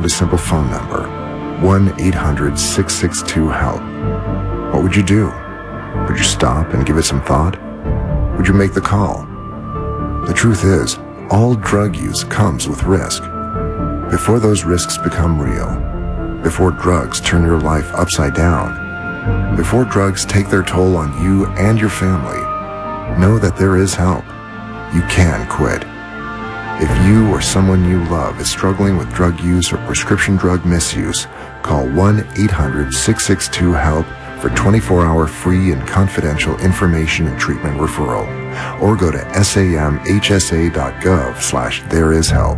relatively simple phone number, 1-800-662-HELP. What would you do? Would you stop and give it some thought? Would you make the call? The truth is, all drug use comes with risk. Before those risks become real, before drugs turn your life upside down, before drugs take their toll on you and your family, know that there is help. You can quit. If you or someone you love is struggling with drug use or prescription drug misuse, call 1-800-662-HELP for 24-hour free and confidential information and treatment referral, or go to samhsa.gov/thereishelp.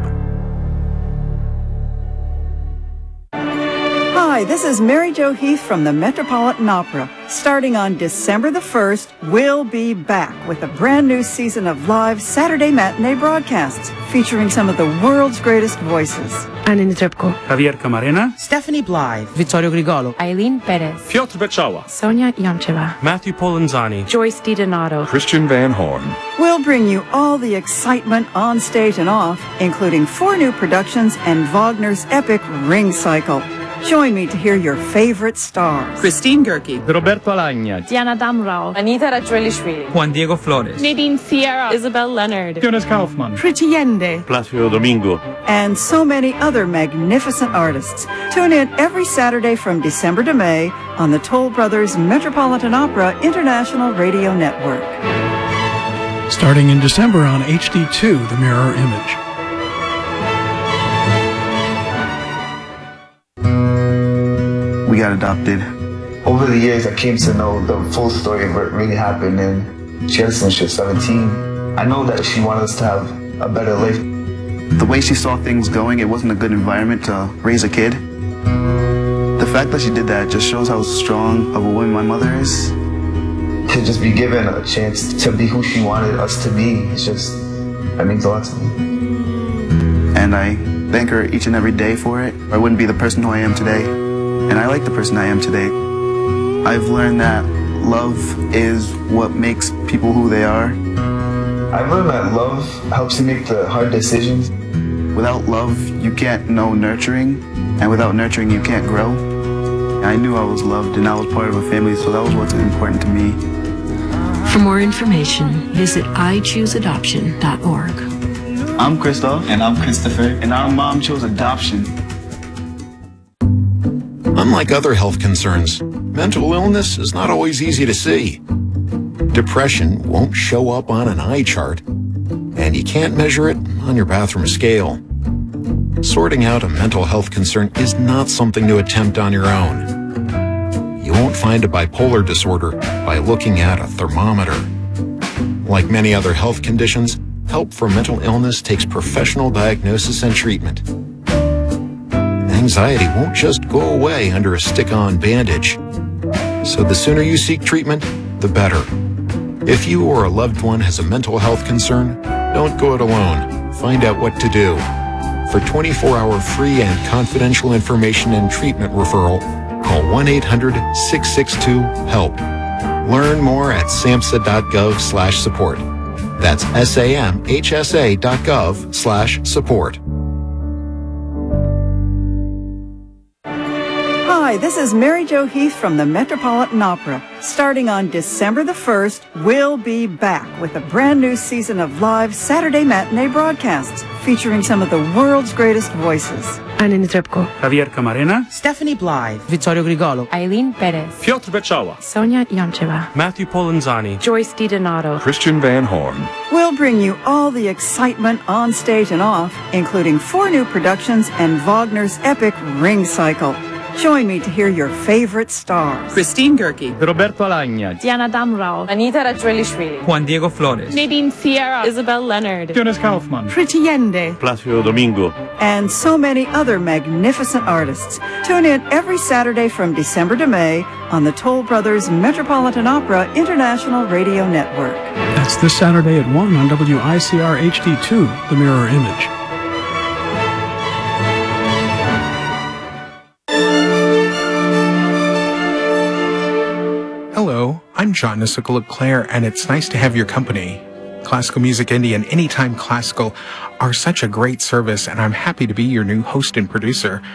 Hi, this is Mary Jo Heath from the Metropolitan Opera. Starting on December the 1st, we'll be back with a brand new season of live Saturday matinee broadcasts featuring some of the world's greatest voices. Anna Netrebko, Javier Camarena, Stephanie Blythe, Vittorio Grigolo, Eileen Perez, Piotr Bechawa, Sonia Yoncheva, Matthew Polanzani, Joyce DiDonato, Christian Van Horn. We'll bring you all the excitement on stage and off, including 4 new productions and Wagner's epic Ring Cycle. Join me to hear your favorite stars. Christine Gerke, Roberto Alagna, Diana Damrau, Anita Rajvelishvili, Juan Diego Flores, Nadine Sierra, Isabel Leonard, Jonas Kaufman, Pretty Yende, Placido Domingo. And so many other magnificent artists. Tune in every Saturday from December to May on the Toll Brothers Metropolitan Opera International Radio Network. Starting in December on HD2, The Mirror Image. We got adopted. Over the years, I came to know the full story of what really happened, and she had us since she was 17. I know that she wanted us to have a better life. The way she saw things going, it wasn't a good environment to raise a kid. The fact that she did that just shows how strong of a woman my mother is. To just be given a chance to be who she wanted us to be, that means a lot to me. And I thank her each and every day for it. I wouldn't be the person who I am today. And I like the person I am today. I've learned that love is what makes people who they are. I've learned that love helps you make the hard decisions. Without love, you can't know nurturing, and without nurturing, you can't grow. I knew I was loved and I was part of a family, so that was what's important to me. For more information, visit ichooseadoption.org. I'm Christoph. And I'm Christopher. And our mom chose adoption. Unlike other health concerns, mental illness is not always easy to see. Depression won't show up on an eye chart, and you can't measure it on your bathroom scale. Sorting out a mental health concern is not something to attempt on your own. You won't find a bipolar disorder by looking at a thermometer. Like many other health conditions, help for mental illness takes professional diagnosis and treatment. Anxiety won't just go away under a stick-on bandage. So the sooner you seek treatment, the better. If you or a loved one has a mental health concern, don't go it alone. Find out what to do. For 24-hour free and confidential information and treatment referral, call 1-800-662-HELP. Learn more at samhsa.gov/support. That's samhsa.gov/support. Hi, this is Mary Jo Heath from the Metropolitan Opera. Starting on December the 1st, we'll be back with a brand new season of live Saturday matinee broadcasts featuring some of the world's greatest voices. Anna Netrebko, Javier Camarena, Stephanie Blythe, Vittorio Grigolo, Eileen Perez, Piotr Bechawa, Sonia Yoncheva, Matthew Polanzani, Joyce DiDonato, Christian Van Horn. We'll bring you all the excitement on stage and off, including 4 new productions and Wagner's epic Ring Cycle. Join me to hear your favorite stars. Christine Gerke, Roberto Alagna, Diana Damrau, Anita Rajvelishvili, Juan Diego Flores, Nadine Sierra, Isabel Leonard, Jonas Kaufman, Pretty Yende, Placido Domingo. And so many other magnificent artists. Tune in every Saturday from December to May on the Toll Brothers Metropolitan Opera International Radio Network. That's this Saturday at 1 on WICR HD2, The Mirror Image. Hello, I'm John Nicola-Claire, and it's nice to have your company. Classical Music Indie and Anytime Classical are such a great service, and I'm happy to be your new host and producer.